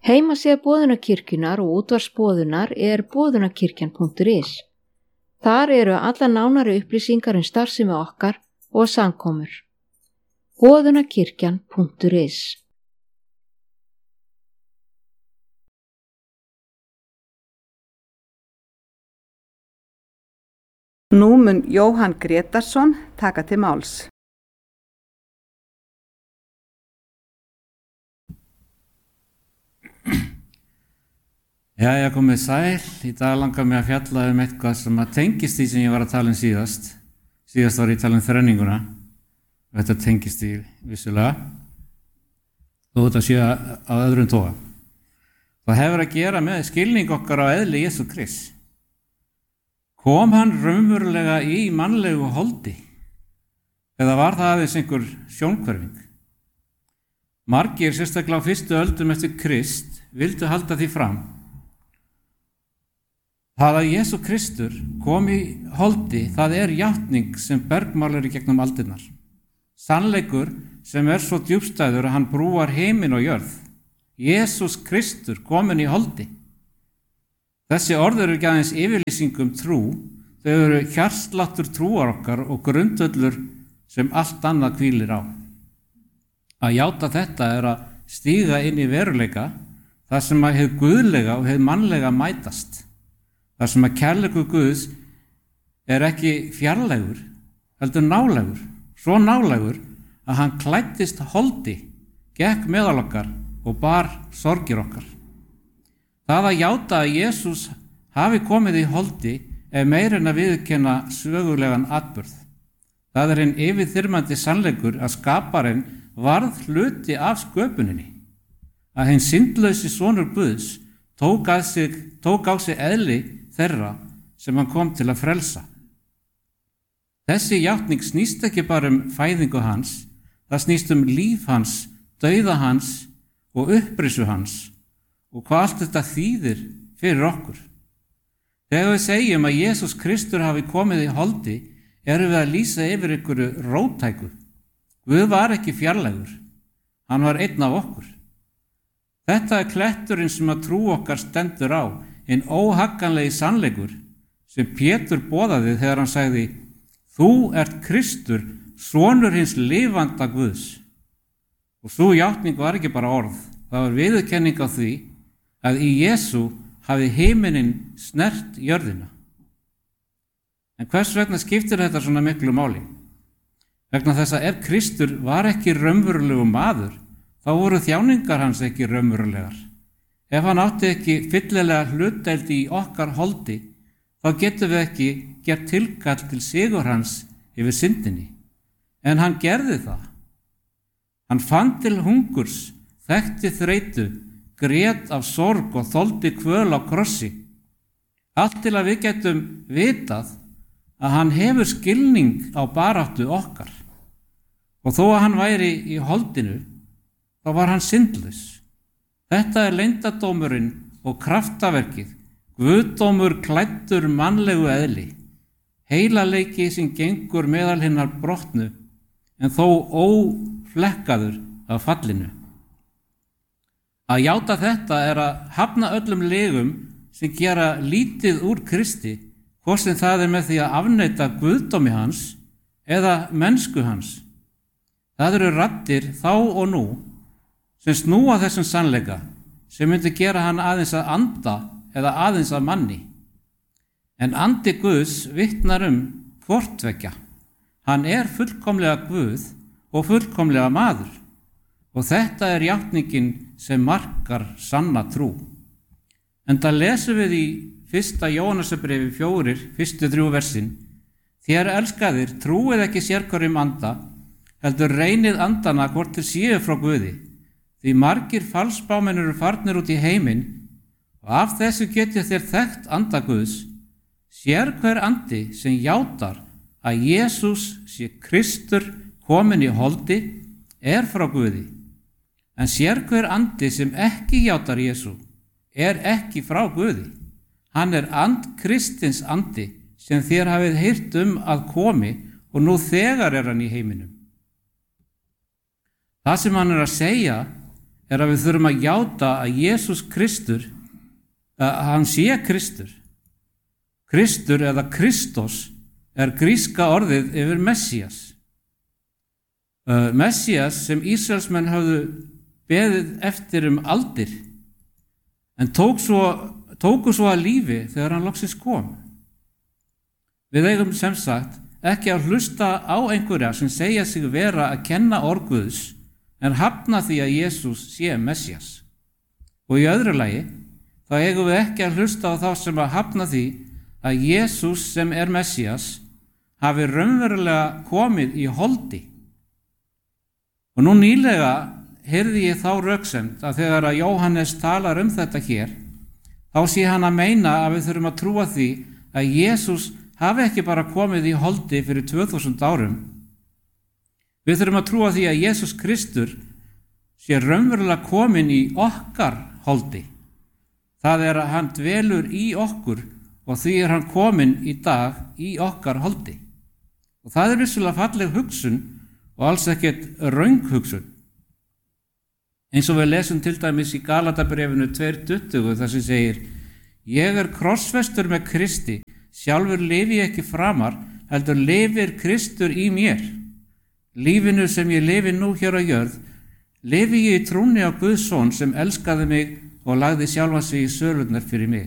Heimasíða Boðunarkirkjunnar og útvarpsboðunar boðunarkirkjan.is. Þar eru allar nánari upplýsingar starfsemi okkar og samkomur. Boðunarkirkjan.is. Nú mun Jóhann Grétarsson taka til máls. Jæja, komið sæl. Í dag langar mig að fjalla eitthvað sem tengist því sem ég var að tala síðast. Síðast var ég að tala þrenninguna. Þetta tengist því vissulega. Þó þetta sé á öðrum toga. Það hefur að gera með skilning okkar á eðli Jesú Krists. Kom hann raunverulega í mannlegu holdi? Eða var það aðeins einhver sjónhverfing? Margir, sérstaklega á fyrstu öldum eftir Krist, vildu halda því fram. Það að Jesú Kristur kom í holdi, það játning sem bergmálar í gegnum aldirnar. Sannleikur sem svo djúpstæður að hann brúar heiminn og jörð. Jesús Kristur kominn í holdi. Þessi orð eru ekki aðeins yfirlýsing trú, þau eru hjartsláttur trúar okkar og grundvöllur sem allt annað hvílir á. Að játa þetta að stíga inn í veruleika, þar sem að hið guðlega og hið mannlega mætast. Þar sem að kærleikur Guðs ekki fjarlægur, heldur nálægur, svo nálægur að hann klæddist holdi, gekk meðal okkar og bar sorgir okkar. Það að játa að Jesús hafi komið í holdi meira en að viðurkenna sögulegan atburð. Það hinn yfirþyrmandi sannleikur að skaparinn varð hluti af sköpuninni. Að hinn syndlausi sonur Guðs tók á sig eðli þeirra sem hann kom til að frelsa. Þessi játning snýst ekki bara fæðingu hans, það snýst líf hans, dauða hans og upprisu hans og hvað allt þetta þýðir fyrir okkur. Þegar við segjum að Jesús Kristur hafi komið í holdi, erum við að lýsa yfir einhverju róttæku. Guð var ekki fjarlægur, hann var einn af okkur. Þetta kletturinn sem að trú okkar stendur á, hinn óhagganlegi sannleikur sem Pétur boðaði þegar hann sagði: Þú ert Kristur, sonur hins lifanda Guðs. Og sú játning var ekki bara orð, það var viðurkenning á því að í Jesú hafi himinninn snert jörðina. En hvers vegna skiptir þetta svona miklu máli? Vegna þess að ef Kristur var ekki raunverulegu maður, þá voru þjáningar hans ekki raunverulegar. Ef hann átti ekki fyllilega hlutdeild í okkar holdi, þá getum við ekki gert tilkall til sigur hans yfir syndinni. En hann gerði það. Hann fann til hungurs, þekkti þreytu, grét af sorg og þoldi kvöl á krossi. Allt til að við getum vitað að hann hefur skilning á baráttu okkar. Og þó að hann væri í holdinu, þá var hann syndlaus. Þetta leyndardómurinn og kraftaverkið, guðdómur klæddur mannlegu eðli, heilaleiki sem gengur meðal hinnar brotnu, en þó óflekkaður af fallinu. Að játa þetta að hafna öllum legum sem gera lítið úr Kristi, hvort sem það með því að afneita guðdómi hans eða mennsku hans. Það eru raddir þá og nú sem snúa þessum sannleika, sem myndi gera hann aðeins að anda eða aðeins að manni. En andi Guðs vitnar hvort tveggja. Hann fullkomlega Guð og fullkomlega maður. Og þetta játningin sem markar sanna trú. Enda lesum við í 1. Jóhannesarbréfi 4, fyrstu 3 versin: Þér elskaðir, trúið ekki sérhverjum anda, heldur reynið andana hvort þeir séu frá Guði. Því margir falsbámenn eru farnir út í heiminn og af þessu getið þér þekkt anda Guðs. Sérhver andi sem játar að Jesús sé Kristur kominn í holdi frá Guði. En sérhver andi sem ekki játar Jesú ekki frá Guði. Hann and Kristins andi sem þér hafið heyrt að komi og nú þegar hann í heiminum. Það sem hann að segja er að við þurfum að játa að Jesús Kristur, að hann sé Kristur. Kristur eða Kristos er gríska orðið yfir Messías. Messías sem Ísraelsmenn höfðu beðið eftir aldir, en tóku svo að lífi þegar hann loksins kom. Við eigum sem sagt ekki að hlusta á einhverja sem segja sig vera að kenna orð Guðs, en hafna því að Jesús sé Messías. Og í öðru lagi, þá eigum við ekki að hlusta á þá sem að hafna því að Jesús sem er Messías hafi raunverulega komið í holdi. Og nú nýlega heyrði ég þá röksemd að þegar að Jóhannes talar þetta hér, þá sé hann að meina að við þurfum að trúa því að Jesús hafi ekki bara komið í holdi fyrir 2000 árum. Við þurfum að trúa því að Jesús Kristur sé raunverulega komin í okkar holdi. Það er að hann dvelur í okkur og því er hann komin í dag í okkar holdi. Og það er vissulega falleg hugsun og alls ekkert röng hugsun. Eins og við lesum til dæmis í Galatabréfinu 2:20 þar sem segir: Ég er krossfestur með Kristi, sjálfur lifi ég ekki framar, heldur lifir Kristur í mér. Lífinu sem ég lifi nú hér á jörð, lifi ég í trúnni á Guðs son sem elskaði mig og lagði sjálfan sig í sölurnar fyrir mig.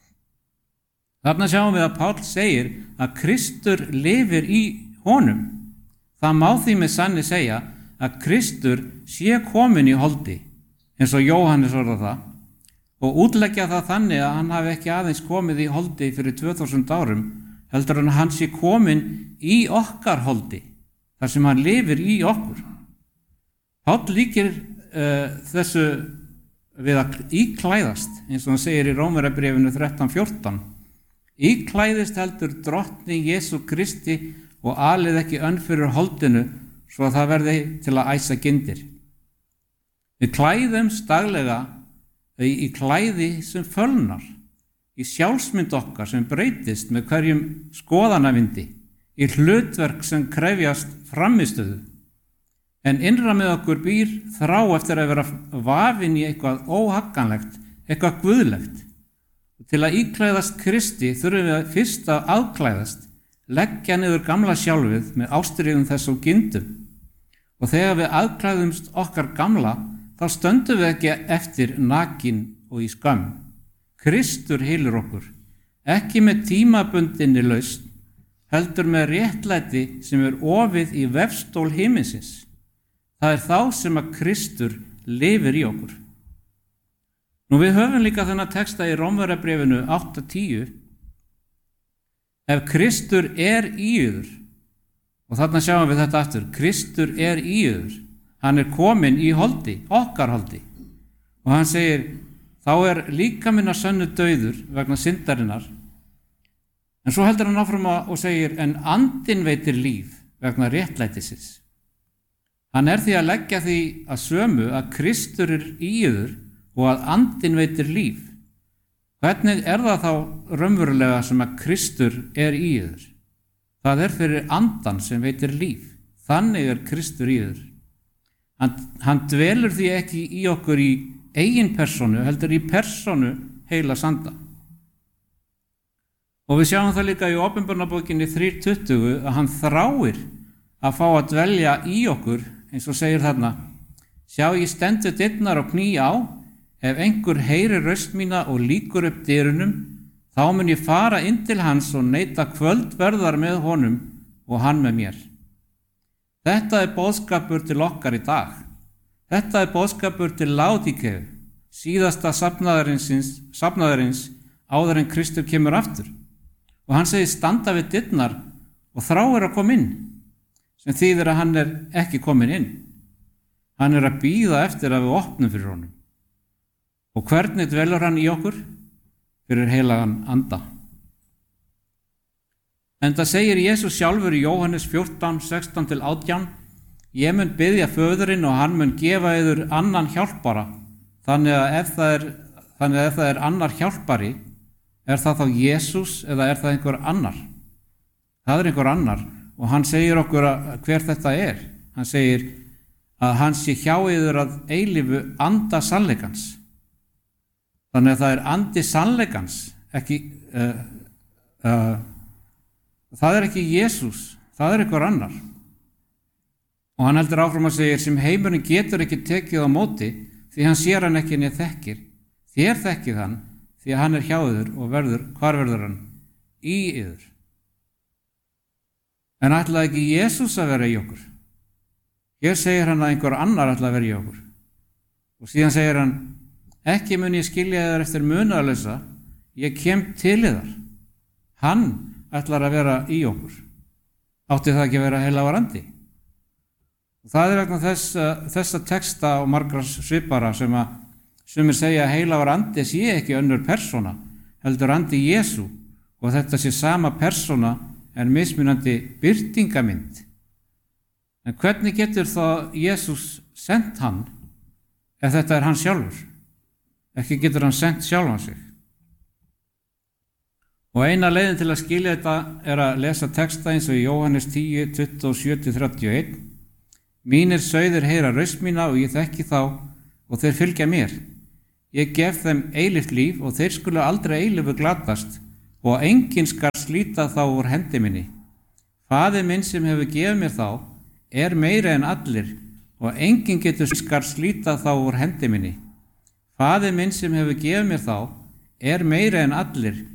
Þarna sjáum við að Páll segir að Kristur lifir í honum. Það má því með sanni segja að Kristur sé komin í holdi, eins og Jóhannes orðar það, og útleggja það þannig að hann hafi ekki aðeins komið í holdi fyrir 2000 árum, heldur en hann sé komin í okkar holdi, þar sem hann lifir í okkur. Páll líkir þessu við að íklæðast, eins og hann segir í Rómverjabréfinu 13:14. Íklæðist heldur drottni Jesú Kristi og alið ekki önn fyrir holdinu svo að það verði til að æsa gyndir. Við klæðumst daglega í klæði sem fölnar, í sjálfsmynd okkar sem breytist með hverjum skoðanavindi, í hlutverk sem krefjast framistöðu. En innra með okkur býr þrá eftir að vera vafin í eitthvað óhagganlegt, eitthvað guðlegt. Til að íklæðast Kristi þurfum við fyrst að aðklæðast, leggja niður gamla sjálfið með ástríðum þess og gindum. Og þegar við aðklæðumst okkar gamla, þá stöndum við ekki eftir nakin og í skömm. Kristur hylur okkur, ekki með tímabundinni lausn, heldur með réttlæti sem er ofið í vefstól himinsins. Það er þá sem að Kristur lifir í okkur. Nú við höfum líka þennan texta í Rómverjabréfinu 8:10. Ef Kristur er í yður, og þarna sjáum við þetta aftur, Kristur er í yður, hann er komin í holdi, okkar holdi. Og hann segir, þá er líkaminn að sönnu dauður vegna syndarinnar. En svo heldur hann áfram og segir, en andinn veitir líf vegna réttlætisins. Hann er því að leggja því að sömu að Kristur er í yður og að andinn veitir líf. Hvernig er það þá raunverulega sem að Kristur er í yður? Það er fyrir andan sem veitir líf. Þannig er Kristur í yður. Hann dvelur því ekki í okkur í eigin persónu, heldur í persónu heilags anda. Og við sjáum það líka í Opinberunarbókinni 3:20 að hann þráir að fá að dvelja í okkur, eins og segir þarna, sjá ég stend við dyrnar og kný á, ef einhver heyrir röst mína og lýkur upp dyrunum, þá mun ég fara inn til hans og neita kvöldverðar með honum og hann með mér. Þetta er boðskapur til okkar í dag. Þetta er boðskapur til Laodíkeu, síðasta safnaðarins áður en Kristur kemur aftur. Og hann segir standa við dyrnar og þráir að koma inn, sem þýðir að hann er ekki komin inn. Hann er að bíða eftir að við opnum fyrir honum. Og hvernig dvelur hann í okkur? Fyrir heilagan anda. En það segir Jesús sjálfur í Jóhannes 14:16-18, ég mun biðja föðurinn og hann mun gefa yður annan hjálpara, þannig að ef það er annar hjálpari, er það þá Jesús eða er það einhver annar? Það er einhver annar og hann segir okkur hver þetta er. Hann segir að hann sé hjá yður að eilífu anda sannleikans. Þannig að það er andi sannleikans, ekki, það er ekki Jesús, það er einhver annar. Og hann heldur áfram að segja sem heimurinn getur ekki tekið á móti því hann sér hann ekki né þekkir. Þér þekkið hann því að hann er hjá yður og hvar verður hann? Í yður. En ætlaði ekki Jesús að vera í okkur? Hér segir hann að einhver annar ætlaði að vera í okkur. Og síðan segir hann, ekki mun ég skilja þér eftir munaðarlausa, ég kem til yðar. Hann ætlar að vera í okkur. Átti það ekki að vera heilagur andi? Og það er vegna þessa texta og margra svipara sem að sumir segja að heilagur andi sé ekki önnur persóna, heldur andi Jesú og þetta sé sama persóna en mismunandi birtingamynd. En hvernig getur þá Jesús sent hann ef þetta er hann sjálfur? Ekki getur hann sent sjálfan sig. Og eina leiðin til að skilja þetta er að lesa texta eins og í Jóhannes 10, 27-31. Mínir sauðir heyra raust mína og ég þekki þá og þeir fylgja mér. Ég gef þeim eilíft líf og þeir skulu aldrei eilífu glatast og enginn skal slíta þá úr hendi minni. Faðir minn sem hefur gefið mér þá er meira en allir og enginn getur skal slíta þá úr hendi minni. Faðir minn sem hefur gefið mér þá er meira en allir